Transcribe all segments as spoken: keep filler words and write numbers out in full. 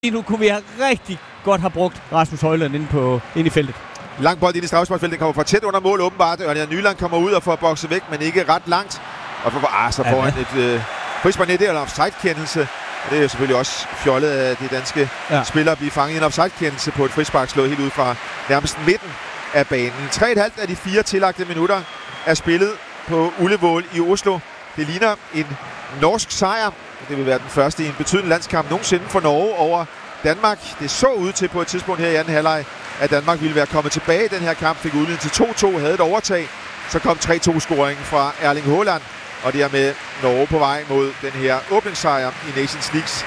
Nu kunne vi have rigtig godt have brugt Rasmus Højlund inde, på, inde i feltet. Lang bold ind i straffesparksfeltet, kommer for tæt under mål åbenbart. Ørjan Nyland kommer ud og får bokset væk, men ikke ret langt. Og for, ah, så får han et øh, frispark ned, det er en offside-kendelse. Det er jo selvfølgelig også fjollet af de danske ja. spillere at blive fanget i en offside-kendelse på et frispark slået helt ud fra nærmest midten af banen. tre komma fem af de fire tillagte minutter er spillet på Ullevål i Oslo. Det ligner en norsk sejr. Det vil være den første i en betydende landskamp nogensinde for Norge over Danmark. Det så ud til på et tidspunkt her i anden halvleg, at Danmark ville være kommet tilbage i den her kamp. Fik udlignet til to to, havde et overtag. Så kom tre to-scoringen fra Erling Haaland. Og det er med Norge på vej mod den her åbningssejr i Nations Leagues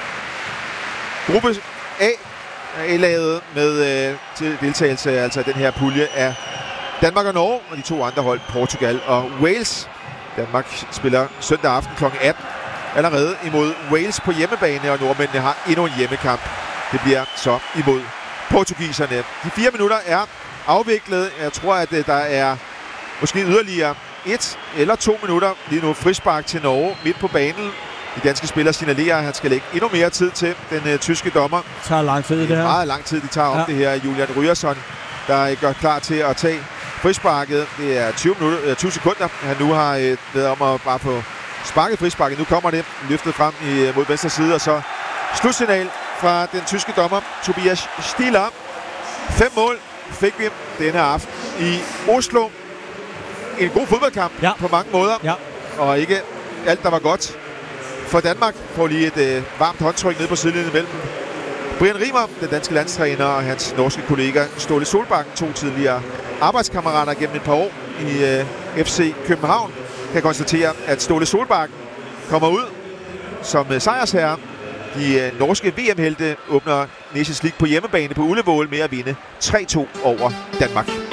gruppe A. A-laget med øh, til deltagelse altså den her pulje af Danmark og Norge, og de to andre hold, Portugal og Wales. Danmark spiller søndag aften klokken atten allerede imod Wales på hjemmebane, og nordmændene har endnu en hjemmekamp. Det bliver så imod portugiserne. De fire minutter er afviklet. Jeg tror, at der er måske yderligere et eller to minutter. Lige nu frispark til Norge midt på banen. De danske spillere signalerer, at han skal lægge endnu mere tid til den uh, tyske dommer. Det tager lang tid, det her. Meget lang tid, de tager om ja. det her. Julian Ryerson, der gør klar til at tage frisparket. Det er tyve, minutter, tyve sekunder, han nu har uh, været om at bare få sparket frisparket. Nu kommer det løftet frem i, mod venstre side, og så slutsignal fra den tyske dommer, Tobias Stieler. Fem mål fik vi denne aften i Oslo. En god fodboldkamp ja. på mange måder, ja. og ikke alt, der var godt for Danmark. Får lige et øh, varmt håndtryk ned på sidelinjen mellem Brian Riemer, den danske landstræner, og hans norske kollega Ståle Solbakken, to tidligere arbejdskammerater gennem et par år i øh, F C København. Kan konstatere, at Ståle Solbakken kommer ud som øh, sejrsherre. De øh, norske V M-helte åbner Nations League på hjemmebane på Ullevål med at vinde tre to over Danmark.